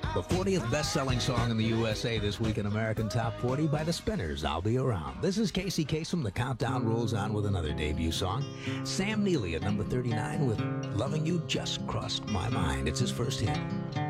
The 40th best-selling song in the USA this week in American Top 40 by the Spinners, I'll Be Around. This is Casey Kasem. The countdown rolls on with another debut song. Sam Neely at number 39 with Loving You Just Crossed My Mind. It's his first hit.